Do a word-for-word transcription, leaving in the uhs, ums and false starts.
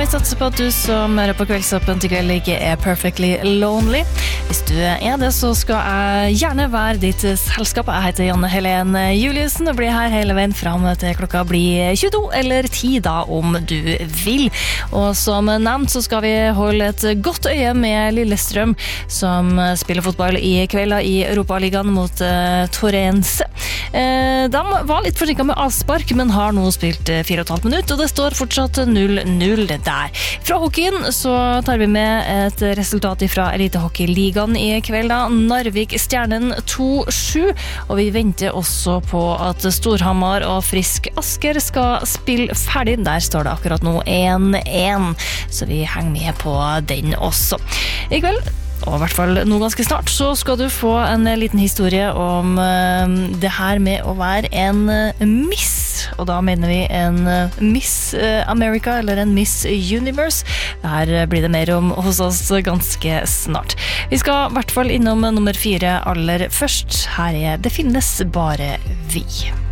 vi satser på at du som hører på Kveldsåpen til kveld ikke er perfectly lonely. Hvis du er det, så skal jeg gjerne være ditt selskap. Jeg heter Janne Helen Juliussen og blir her hele veien frem til klokka blir tjueto eller ti da om du vil. Og som nevnt så skal vi holde et godt øye med Lillestrøm som spiller fotball i kveld i Europaligaen mot uh, Torrense. Uh, de var litt forsinket med avspark, men har nå spilt uh, fire og et halvt minutt, og det står fortsatt null null der. Fra hockeyen så tar vi med et resultat fra Elitehockeyligaen i kveld da. Narvik Stjernen to sju, og vi venter også på at Storhamar og Frisk Asker skal spille ferdig. Der står det akkurat nå en en, så vi henger med på den også. I kveld, og i hvert fall nå ganske snart, så skal du få en liten historie om uh, det her med å være en uh, miss, og da mener vi en uh, Miss uh, America eller en Miss Universe. Her blir det mer om hos oss ganske snart. Vi skal i hvert fall innom nummer fire aller først. Her er Det finnes bare vi.